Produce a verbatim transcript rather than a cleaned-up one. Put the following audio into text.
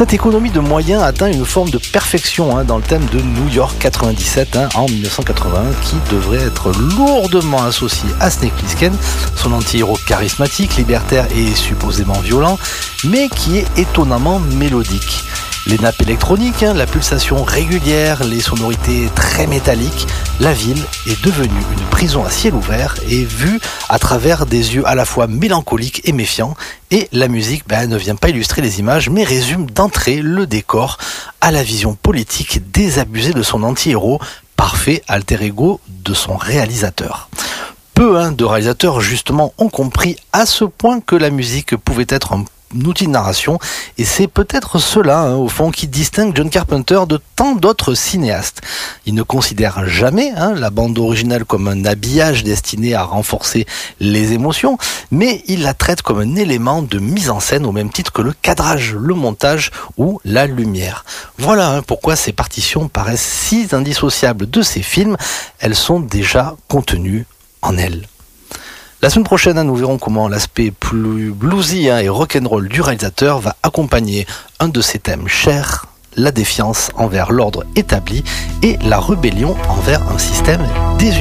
Cette économie de moyens atteint une forme de perfection hein, dans le thème de New York quatre-vingt-dix-sept hein, en dix-neuf cent quatre-vingt-un qui devrait être lourdement associé à Snake Plissken, son anti-héros charismatique, libertaire et supposément violent, mais qui est étonnamment mélodique. Les nappes électroniques, hein, la pulsation régulière, les sonorités très métalliques, la ville est devenue une prison à ciel ouvert et vue à travers des yeux à la fois mélancoliques et méfiants. Et la musique ben, ne vient pas illustrer les images, mais résume d'entrée le décor à la vision politique désabusée de son anti-héros, parfait alter ego de son réalisateur. Peu hein, de réalisateurs justement ont compris à ce point que la musique pouvait être un outil de narration, et c'est peut-être cela, hein, au fond, qui distingue John Carpenter de tant d'autres cinéastes. Il ne considère jamais hein, la bande originale comme un habillage destiné à renforcer les émotions, mais il la traite comme un élément de mise en scène au même titre que le cadrage, le montage ou la lumière. Voilà hein, pourquoi ces partitions paraissent si indissociables de ces films, elles sont déjà contenues en elles. La semaine prochaine, nous verrons comment l'aspect plus bluesy et rock'n'roll du réalisateur va accompagner un de ses thèmes chers, la défiance envers l'ordre établi et la rébellion envers un système désuet.